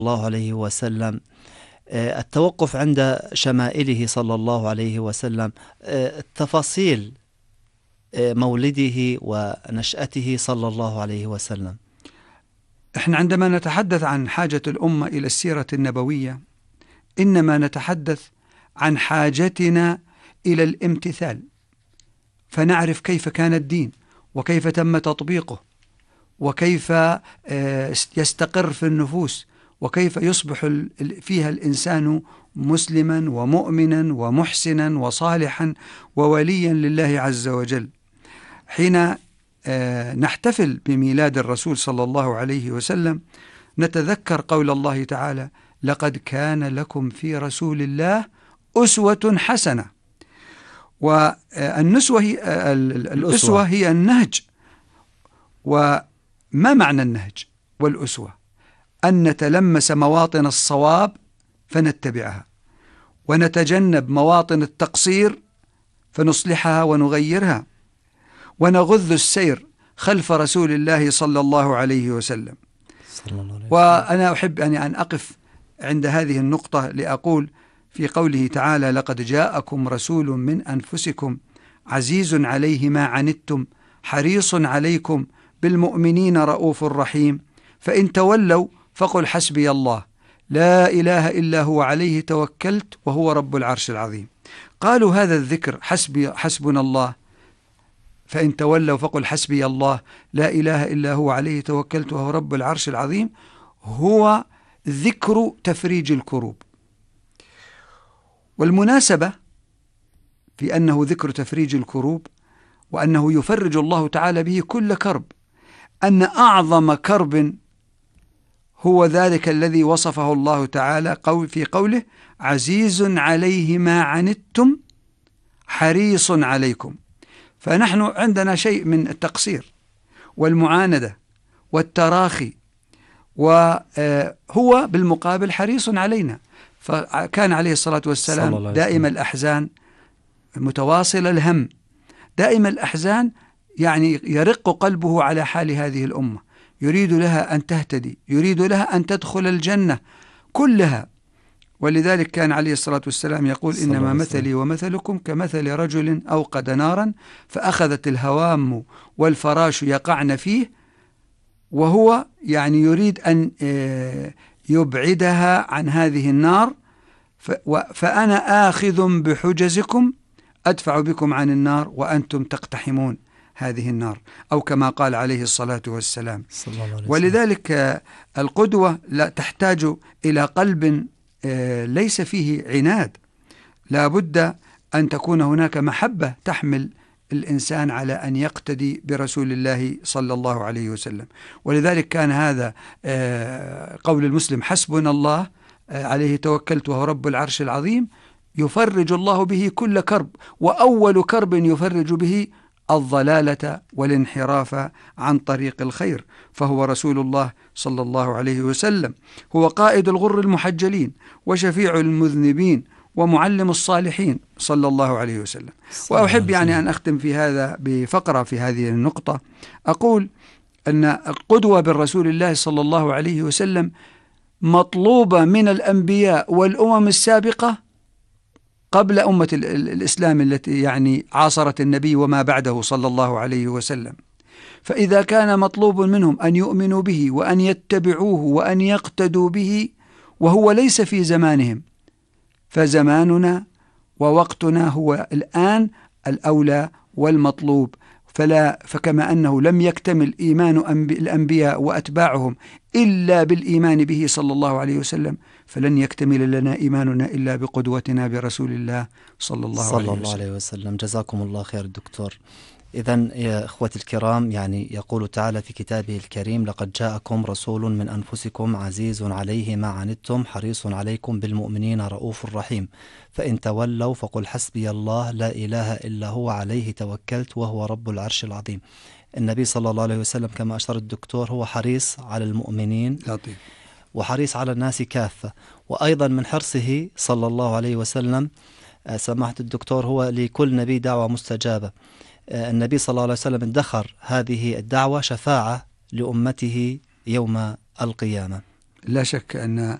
الله عليه وسلم، التوقف عند شمائله صلى الله عليه وسلم، تفاصيل مولده ونشأته صلى الله عليه وسلم. احنا عندما نتحدث عن حاجة الأمة إلى السيرة النبوية إنما نتحدث عن حاجتنا إلى الامتثال، فنعرف كيف كان الدين وكيف تم تطبيقه وكيف يستقر في النفوس وكيف يصبح فيها الإنسان مسلما ومؤمنا ومحسنا وصالحا ووليا لله عز وجل. حين نحتفل بميلاد الرسول صلى الله عليه وسلم نتذكر قول الله تعالى: لقد كان لكم في رسول الله أسوة حسنة. الأسوة هي النهج. وما معنى النهج والأسوة؟ أن نتلمس مواطن الصواب فنتبعها، ونتجنب مواطن التقصير فنصلحها ونغيرها، ونغذ السير خلف رسول الله صلى الله عليه وسلم. وأنا أحب أن أقف عند هذه النقطة لأقول في قوله تعالى: لقد جاءكم رسول من أنفسكم عزيز عليه ما عنتم حريص عليكم بالمؤمنين رؤوف رحيم، فإن تولوا فقل حسبي الله لا إله إلا هو عليه توكلت وهو رب العرش العظيم. قالوا هذا الذكر حسبنا الله، فإن تولوا فقل حسبي الله لا إله إلا هو عليه توكلت وهو رب العرش العظيم، هو ذكر تفريج الكروب. والمناسبة في أنه ذكر تفريج الكروب وأنه يفرج الله تعالى به كل كرب، أن أعظم كرب هو ذلك الذي وصفه الله تعالى في قوله: عزيز عليه ما عنتم حريص عليكم. فنحن عندنا شيء من التقصير والمعاندة والتراخي، وهو بالمقابل حريص علينا. فكان عليه الصلاة والسلام دائما الأحزان، متواصل الهم، دائما الأحزان، يعني يرق قلبه على حال هذه الأمة، يريد لها أن تهتدي، يريد لها أن تدخل الجنة كلها. ولذلك كان عليه الصلاة والسلام يقول: إنما مثلي ومثلكم كمثل رجل أوقد نارا فأخذت الهوام والفراش يقعن فيه، وهو يعني يريد أن يبعدها عن هذه النار، فأنا آخذ بحجزكم أدفع بكم عن النار وأنتم تقتحمون هذه النار، أو كما قال عليه الصلاة والسلام. ولذلك القدوة لا تحتاج إلى قلب ليس فيه عناد، لا بد أن تكون هناك محبة تحمل الإنسان على أن يقتدي برسول الله صلى الله عليه وسلم. ولذلك كان هذا قول المسلم: حسبنا الله عليه توكلت وهو رب العرش العظيم، يفرج الله به كل كرب، وأول كرب يفرج به الضلالة والانحراف عن طريق الخير، فهو رسول الله صلى الله عليه وسلم، هو قائد الغر المحجلين وشفيع المذنبين ومعلم الصالحين صلى الله عليه وسلم. وأحب يعني أن أختم في هذا بفقرة في هذه النقطة، أقول أن القدوة بالرسول الله صلى الله عليه وسلم مطلوبة من الأنبياء والأمم السابقة قبل أمة الإسلام التي يعني عاصرت النبي وما بعده صلى الله عليه وسلم. فإذا كان مطلوب منهم أن يؤمنوا به وأن يتبعوه وأن يقتدوا به وهو ليس في زمانهم، فزماننا ووقتنا هو الآن الأولى والمطلوب. فكما أنه لم يكتمل إيمان الأنبياء وأتباعهم إلا بالإيمان به صلى الله عليه وسلم، فلن يكتمل لنا إيماننا إلا بقدوتنا برسول الله صلى الله عليه وسلم. جزاكم الله خير الدكتور. إذن يا إخوتي الكرام، يعني يقول تعالى في كتابه الكريم: لقد جاءكم رسول من أنفسكم عزيز عليه ما عنتم حريص عليكم بالمؤمنين رؤوف رحيم، فإن تولوا فقل حسبي الله لا إله إلا هو عليه توكلت وهو رب العرش العظيم. النبي صلى الله عليه وسلم كما أشار الدكتور هو حريص على المؤمنين وحريص على الناس كافة، وأيضا من حرصه صلى الله عليه وسلم سماحة الدكتور هو لكل نبي دعوة مستجابة. النبي صلى الله عليه وسلم ادخر هذه الدعوة شفاعة لأمته يوم القيامة. لا شك أن